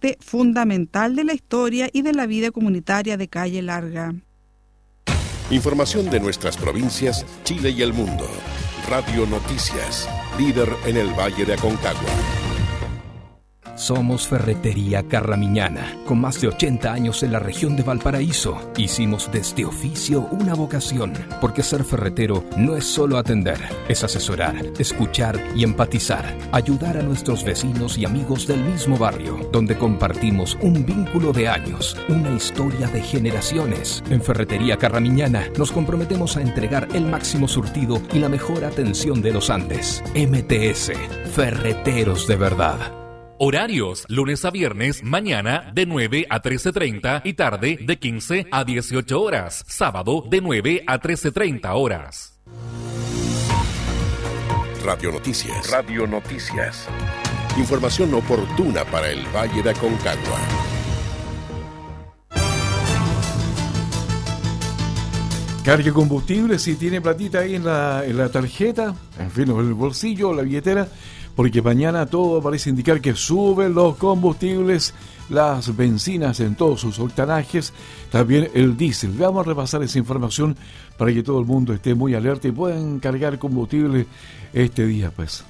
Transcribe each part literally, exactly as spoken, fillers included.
parte fundamental de la historia y de la vida comunitaria de Calle Larga. Información de nuestras provincias, Chile y el mundo. Radio Noticias, líder en el Valle de Aconcagua. Somos Ferretería Carramiñana, con más de ochenta años en la región de Valparaíso. Hicimos de este oficio una vocación, porque ser ferretero no es solo atender, es asesorar, escuchar y empatizar, ayudar a nuestros vecinos y amigos del mismo barrio, donde compartimos un vínculo de años, una historia de generaciones. En Ferretería Carramiñana nos comprometemos a entregar el máximo surtido y la mejor atención de los Andes. M T S, Ferreteros de verdad. Horarios, lunes a viernes, mañana de nueve a trece treinta y tarde de quince a dieciocho horas. Sábado de nueve a trece treinta horas. Radio Noticias. Radio Noticias. Información oportuna para el Valle de Aconcagua. Cargue combustible si tiene platita ahí en la, en la tarjeta, en fin, en el bolsillo, la billetera, porque mañana todo parece indicar que suben los combustibles, las bencinas en todos sus octanajes, también el diésel. Vamos a repasar esa información para que todo el mundo esté muy alerta y puedan cargar combustible este día, pues.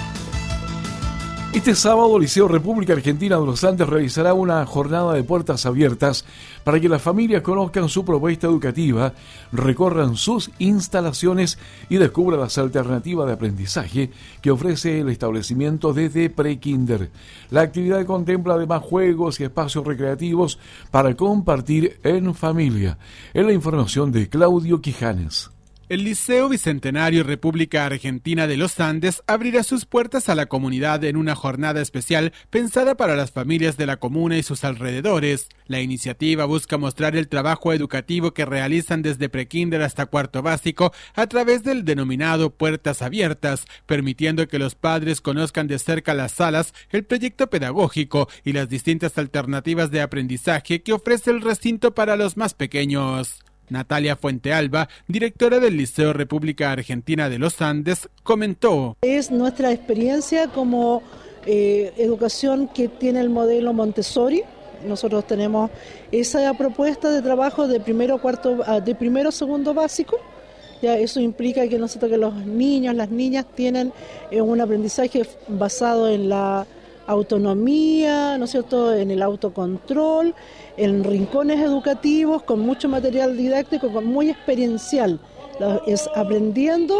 Este sábado, Liceo República Argentina de los Andes realizará una jornada de puertas abiertas para que las familias conozcan su propuesta educativa, recorran sus instalaciones y descubran las alternativas de aprendizaje que ofrece el establecimiento desde pre-kinder. La actividad contempla además juegos y espacios recreativos para compartir en familia. Es la información de Claudio Quijanes. El Liceo Bicentenario República Argentina de los Andes abrirá sus puertas a la comunidad en una jornada especial pensada para las familias de la comuna y sus alrededores. La iniciativa busca mostrar el trabajo educativo que realizan desde prekinder hasta cuarto básico a través del denominado Puertas Abiertas, permitiendo que los padres conozcan de cerca las salas, el proyecto pedagógico y las distintas alternativas de aprendizaje que ofrece el recinto para los más pequeños. Natalia Fuentealba, directora del Liceo República Argentina de los Andes, comentó: Es nuestra experiencia como eh, educación que tiene el modelo Montessori. Nosotros tenemos esa propuesta de trabajo de primero cuarto, de primero segundo básico. Ya eso implica que nosotros que los niños, las niñas tienen eh, un aprendizaje basado en la autonomía, ¿no es cierto?, en el autocontrol, en rincones educativos, con mucho material didáctico, con muy experiencial, es aprendiendo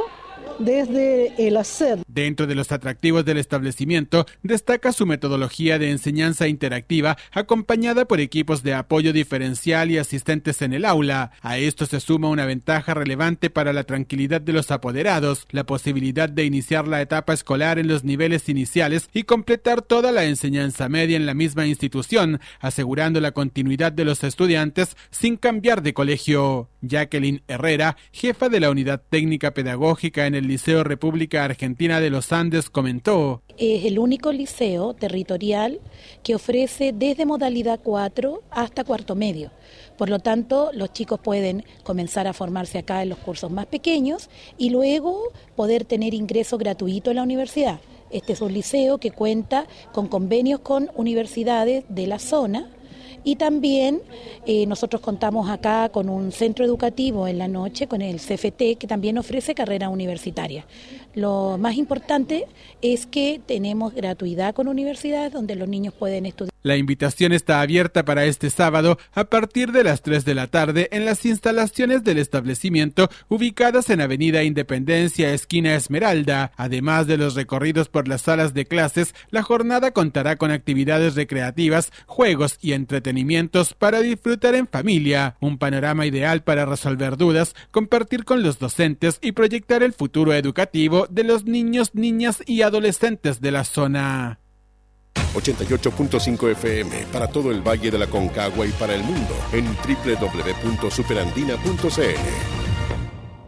desde el hacer. Dentro de los atractivos del establecimiento, destaca su metodología de enseñanza interactiva, acompañada por equipos de apoyo diferencial y asistentes en el aula. A esto se suma una ventaja relevante para la tranquilidad de los apoderados, la posibilidad de iniciar la etapa escolar en los niveles iniciales y completar toda la enseñanza media en la misma institución, asegurando la continuidad de los estudiantes sin cambiar de colegio. Jacqueline Herrera, jefa de la Unidad Técnica Pedagógica en el Liceo República Argentina de los Andes, comentó: Es el único liceo territorial que ofrece desde modalidad cuatro hasta cuarto medio. Por lo tanto, los chicos pueden comenzar a formarse acá en los cursos más pequeños y luego poder tener ingreso gratuito en la universidad. Este es un liceo que cuenta con convenios con universidades de la zona. Y también eh, nosotros contamos acá con un centro educativo en la noche, con el C F T, que también ofrece carrera universitaria. Lo más importante es que tenemos gratuidad con universidades donde los niños pueden estudiar. La invitación está abierta para este sábado a partir de las tres de la tarde en las instalaciones del establecimiento ubicadas en Avenida Independencia, esquina Esmeralda. Además de los recorridos por las salas de clases, la jornada contará con actividades recreativas, juegos y entretenimientos para disfrutar en familia. Un panorama ideal para resolver dudas, compartir con los docentes y proyectar el futuro educativo de los niños, niñas y adolescentes de la zona. ochenta y ocho punto cinco F M para todo el Valle de la Aconcagua y para el mundo en doble u doble u doble u punto superandina punto c l.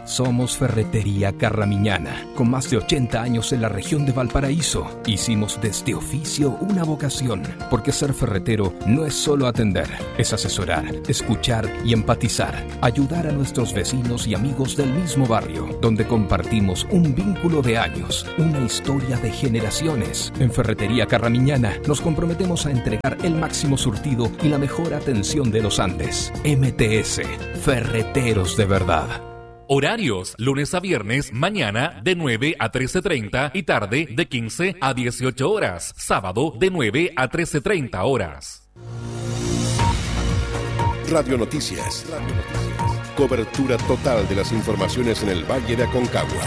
Somos Ferretería Carramiñana, con más de ochenta años en la región de Valparaíso. Hicimos de este oficio una vocación, porque ser ferretero no es solo atender, es asesorar, escuchar y empatizar, ayudar a nuestros vecinos y amigos del mismo barrio, donde compartimos un vínculo de años, una historia de generaciones. En Ferretería Carramiñana nos comprometemos a entregar el máximo surtido y la mejor atención de los Andes. M T S, Ferreteros de verdad. Horarios, lunes a viernes, mañana de nueve a trece treinta y tarde de quince a dieciocho horas. Sábado de nueve a trece treinta horas. Radio Noticias. Radio Noticias. Cobertura total de las informaciones en el Valle de Aconcagua.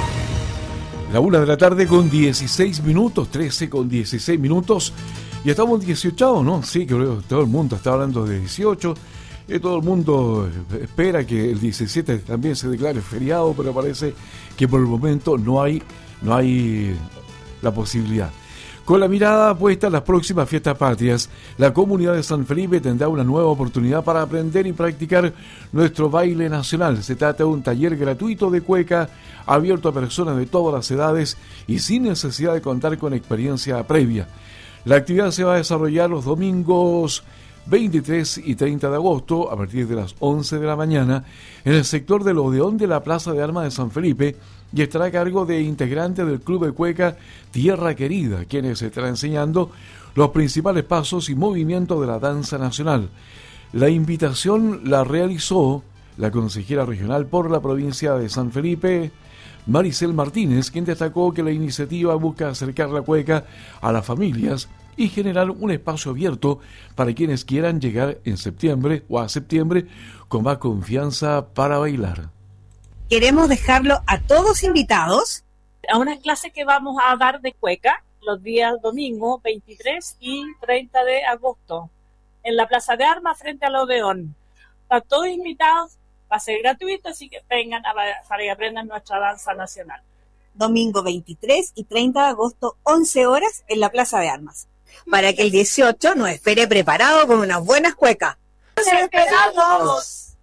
La una de la tarde con dieciséis minutos, trece con dieciséis minutos. Y estamos dieciocho, ¿no? Sí, creo que todo el mundo está hablando de dieciocho. Eh, todo el mundo espera que el diecisiete también se declare feriado, pero parece que por el momento no hay, no hay la posibilidad. Con la mirada puesta en las próximas fiestas patrias, la comunidad de San Felipe tendrá una nueva oportunidad para aprender y practicar nuestro baile nacional. Se trata de un taller gratuito de cueca, abierto a personas de todas las edades y sin necesidad de contar con experiencia previa. La actividad se va a desarrollar los domingos veintitrés y treinta de agosto, a partir de las once de la mañana, en el sector del Odeón de la Plaza de Armas de San Felipe, y estará a cargo de integrantes del Club de Cueca Tierra Querida, quienes estarán enseñando los principales pasos y movimientos de la danza nacional. La invitación la realizó la consejera regional por la provincia de San Felipe, Maricel Martínez, quien destacó que la iniciativa busca acercar la cueca a las familias y generar un espacio abierto para quienes quieran llegar en septiembre o a septiembre con más confianza para bailar. Queremos dejarlo a todos invitados a una clase que vamos a dar de cueca los días domingo veintitrés y treinta de agosto en la Plaza de Armas frente al Odeón. Están todos invitados, va a ser gratuito, así que vengan a, para que aprendan nuestra danza nacional. Domingo veintitrés y treinta de agosto, once horas en la Plaza de Armas. Para que el dieciocho nos espere preparado con unas buenas cuecas. ¡Los esperamos!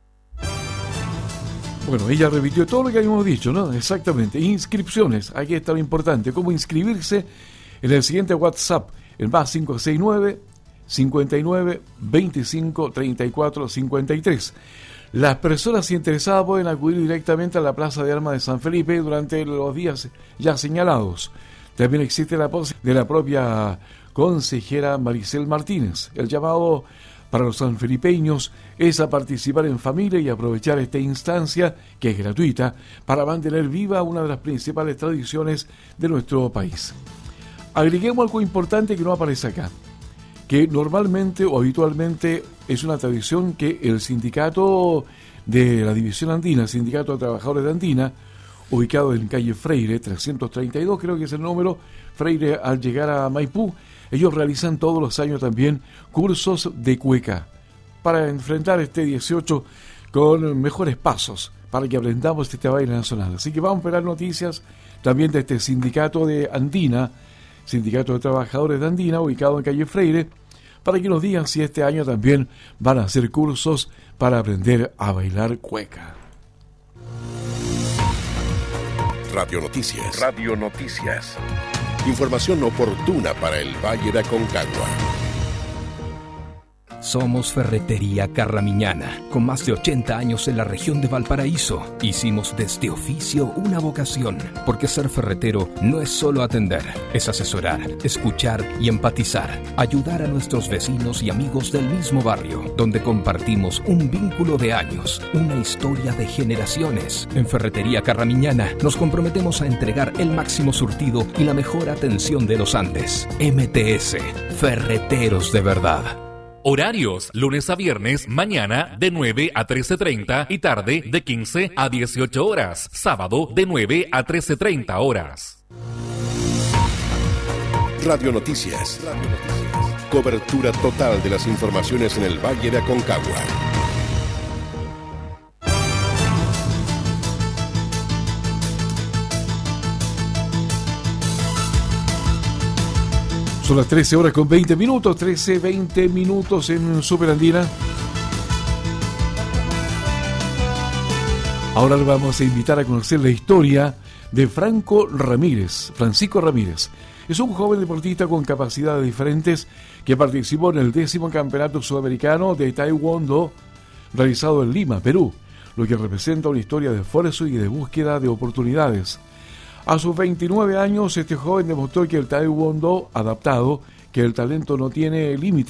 Bueno, ella repitió todo lo que habíamos dicho, ¿no? Exactamente. Inscripciones, aquí está lo importante. ¿Cómo inscribirse? En el siguiente WhatsApp, el más cinco seis nueve, cincuenta y nueve, veinticinco, treinta y cuatro, cincuenta y tres. Las personas interesadas pueden acudir directamente a la Plaza de Armas de San Felipe durante los días ya señalados. También existe la posibilidad de la propia consejera Maricel Martínez. El llamado para los sanfelipeños es a participar en familia y aprovechar esta instancia, que es gratuita, para mantener viva una de las principales tradiciones de nuestro país. Agreguemos algo importante que no aparece acá, que normalmente o habitualmente es una tradición que el sindicato de la División Andina, el Sindicato de Trabajadores de Andina, ubicado en calle Freire, trescientos treinta y dos, creo que es el número, Freire al llegar a Maipú, ellos realizan todos los años también cursos de cueca para enfrentar este dieciocho con mejores pasos, para que aprendamos este baile nacional. Así que vamos a esperar noticias también de este sindicato de Andina, Sindicato de Trabajadores de Andina, ubicado en calle Freire, para que nos digan si este año también van a hacer cursos para aprender a bailar cueca. Radio Noticias. Radio Noticias. Información oportuna para el Valle de Aconcagua. Somos Ferretería Carramiñana, con más de ochenta años en la región de Valparaíso. Hicimos de este oficio una vocación, porque ser ferretero no es solo atender, es asesorar, escuchar y empatizar, ayudar a nuestros vecinos y amigos del mismo barrio, donde compartimos un vínculo de años, una historia de generaciones. En Ferretería Carramiñana nos comprometemos a entregar el máximo surtido y la mejor atención de los Andes. M T S, Ferreteros de verdad. Horarios, lunes a viernes, mañana de nueve a trece treinta y tarde de quince a dieciocho horas. Sábado de nueve a trece treinta horas. Radio Noticias. Radio Noticias. Cobertura total de las informaciones en el Valle de Aconcagua. Son las trece horas con veinte minutos, trece, veinte minutos en Superandina. Ahora le vamos a invitar a conocer la historia de Franco Ramírez, Francisco Ramírez. Es un joven deportista con capacidades diferentes que participó en el décimo campeonato sudamericano de Taekwondo realizado en Lima, Perú, lo que representa una historia de esfuerzo y de búsqueda de oportunidades. A sus veintinueve años, este joven demostró que el Taekwondo adaptado, que el talento no tiene límite